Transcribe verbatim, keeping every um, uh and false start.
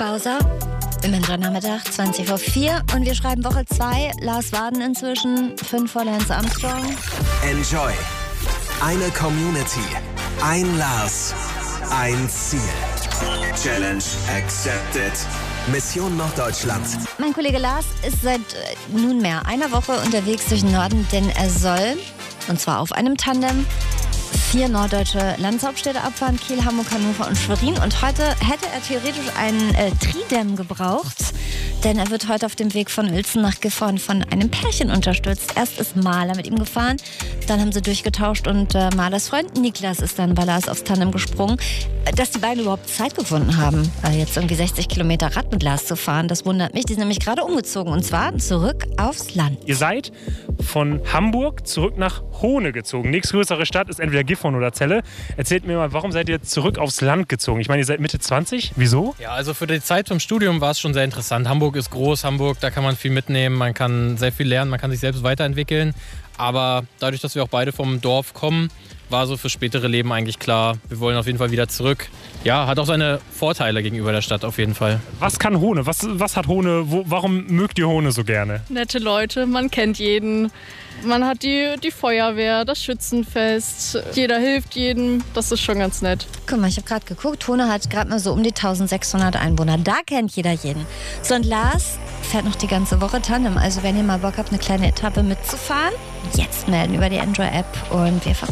Bowser. Im Nachmittag, zwanzig vor vier. Und wir schreiben Woche zwei. Lars Waden inzwischen, fünf vor Lance Armstrong. Enjoy. Eine Community. Ein Lars. Ein Ziel. Challenge accepted. Mission Norddeutschland. Mein Kollege Lars ist seit äh, nunmehr einer Woche unterwegs durch den Norden, denn er soll, und zwar auf einem Tandem, vier norddeutsche Landeshauptstädte abfahren: Kiel, Hamburg, Hannover und Schwerin. Und heute hätte er theoretisch einen äh, Tridem gebraucht, denn er wird heute auf dem Weg von Uelzen nach Gifhorn von einem Pärchen unterstützt. Erst ist Maler mit ihm gefahren, dann haben sie durchgetauscht und äh, Malers Freund Niklas ist dann bei Lars aufs Tandem gesprungen. Dass die beiden überhaupt Zeit gefunden haben, äh, jetzt irgendwie sechzig Kilometer Rad mit Lars zu fahren, das wundert mich. Die sind nämlich gerade umgezogen, und zwar zurück aufs Land. Ihr seid von Hamburg zurück nach Hohne gezogen. Nächstgrößere Stadt ist entweder Gifhorn oder Celle. Erzählt mir mal, warum seid ihr zurück aufs Land gezogen? Ich meine, ihr seid Mitte zwanzig. Wieso? Ja, also für die Zeit vom Studium war es schon sehr interessant. Hamburg ist groß, Hamburg, da kann man viel mitnehmen, man kann sehr viel lernen, man kann sich selbst weiterentwickeln. Aber dadurch, dass wir auch beide vom Dorf kommen, war so fürs spätere Leben eigentlich klar, wir wollen auf jeden Fall wieder zurück. Ja, hat auch seine Vorteile gegenüber der Stadt auf jeden Fall. Was kann Hohne? Was, was hat Hohne? Wo, warum mögt ihr Hohne so gerne? Nette Leute, man kennt jeden. Man hat die, die Feuerwehr, das Schützenfest. Jeder hilft jedem. Das ist schon ganz nett. Guck mal, ich habe gerade geguckt. Hohne hat gerade mal so um die eintausendsechshundert Einwohner. Da kennt jeder jeden. So, und Lars fährt noch die ganze Woche Tandem. Also wenn ihr mal Bock habt, eine kleine Etappe mitzufahren, jetzt melden über die Enjoy-App und wir verfolgen.